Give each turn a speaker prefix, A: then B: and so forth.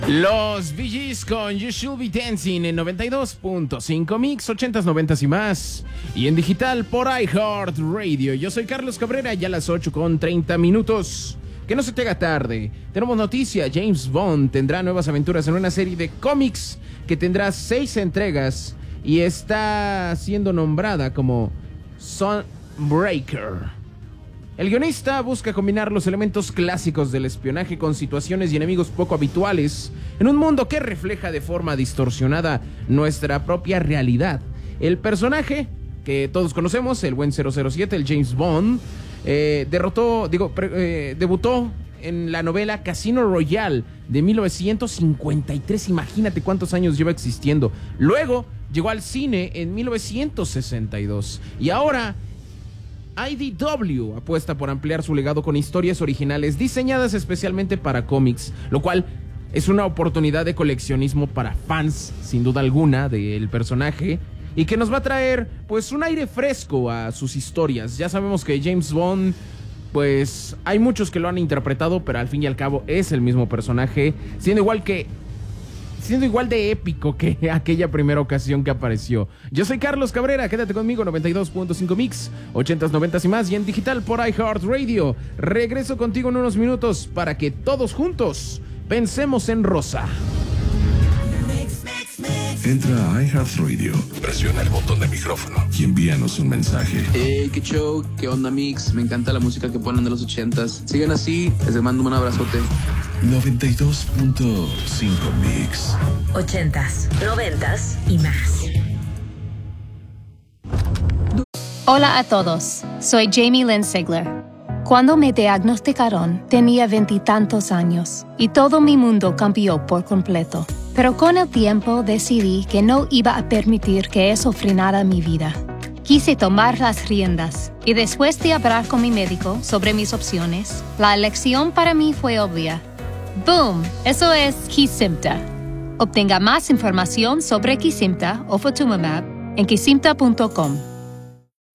A: Los Bee Gees con You Should Be Dancing en 92.5 Mix, 80s, 90s y más. Y en digital por iHeartRadio. Yo soy Carlos Cabrera, ya a las 8:30. Que no se te haga tarde. Tenemos noticia, James Bond tendrá nuevas aventuras en una serie de cómics que tendrá 6 entregas y está siendo nombrada como Sunbreaker. El guionista busca combinar los elementos clásicos del espionaje con situaciones y enemigos poco habituales en un mundo que refleja de forma distorsionada nuestra propia realidad. El personaje que todos conocemos, el buen 007, el James Bond, debutó en la novela Casino Royale de 1953. Imagínate cuántos años lleva existiendo. Luego llegó al cine en 1962 y ahora IDW apuesta por ampliar su legado con historias originales diseñadas especialmente para cómics, lo cual es una oportunidad de coleccionismo para fans, sin duda alguna, del personaje, y que nos va a traer pues un aire fresco a sus historias. Ya sabemos que James Bond, pues hay muchos que lo han interpretado, pero al fin y al cabo es el mismo personaje, siendo igual de épico que aquella primera ocasión que apareció. Yo soy Carlos Cabrera, quédate conmigo, 92.5 Mix, 80s, 90s y más, y en digital por iHeartRadio. Regreso contigo en unos minutos para que todos juntos pensemos en rosa.
B: Entra a iHeartRadio, presiona el botón de micrófono y envíanos un mensaje.
C: Hey, qué show, qué onda Mix, me encanta la música que ponen de los 80s. Sigan así, les mando un abrazote.
B: 92.5 Mix.
D: 80s, 90s y más.
E: Hola a todos, soy Jamie Lynn Sigler. Cuando me diagnosticaron, tenía 20 y tantos años y todo mi mundo cambió por completo. Pero con el tiempo decidí que no iba a permitir que eso frenara mi vida. Quise tomar las riendas y después de hablar con mi médico sobre mis opciones, la elección para mí fue obvia. ¡Boom! Eso es Kesimpta. Obtenga más información sobre Kesimpta o Ofatumumab en kesimpta.com.